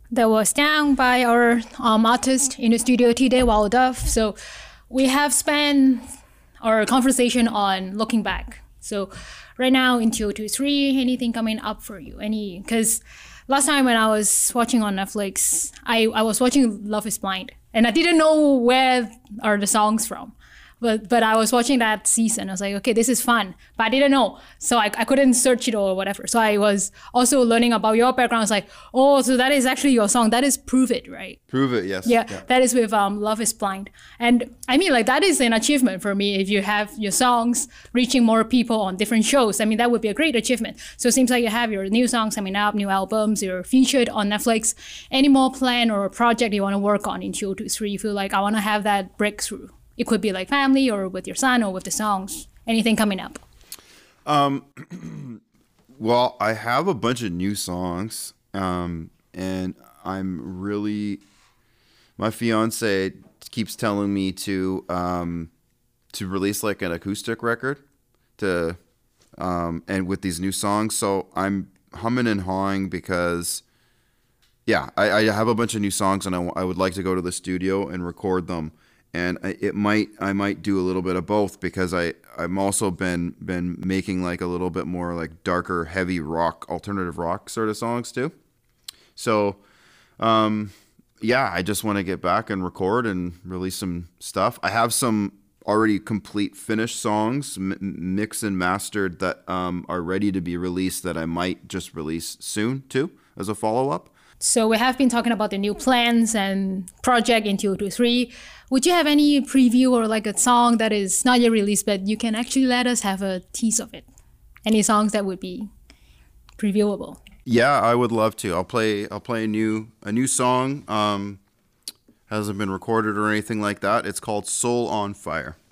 that was down by our artist in the studio today, Wild Dove. So we have spent our conversation on looking back. So right now in 2023, anything coming up for you? Because last time when I was watching on Netflix, I was watching Love is Blind and I didn't know where are the songs from. But I was watching that season. I was like, okay, this is fun. But I didn't know. So I couldn't search it or whatever. So I was also learning about your background. I was like, oh, so that is actually your song. That is Prove It, right? Prove It, yes. Yeah. That is with Love is Blind. And I mean, like, that is an achievement for me if you have your songs reaching more people on different shows. I mean, that would be a great achievement. So it seems like you have your new songs coming up, new albums, you're featured on Netflix. Any more plan or project you want to work on in 2023? You feel like I want to have that breakthrough? It could be like family or with your son or with the songs. Anything coming up? Well, I have a bunch of new songs, and I'm really. My fiance keeps telling me to release like an acoustic record, and with these new songs. So I'm humming and hawing because, yeah, I have a bunch of new songs, and I would like to go to the studio and record them. And I might do a little bit of both because I'm also been making like a little bit more like darker, heavy rock, alternative rock sort of songs too. So, yeah, I just want to get back and record and release some stuff. I have some already complete finished songs, mixed and mastered that are ready to be released that I might just release soon too as a follow-up. So we have been talking about the new plans and project in 2023. Would you have any preview or like a song that is not yet released, but you can actually let us have a tease of it? Any songs that would be previewable? Yeah, I would love to. I'll play a new song. Hasn't been recorded or anything like that. It's called Soul on Fire.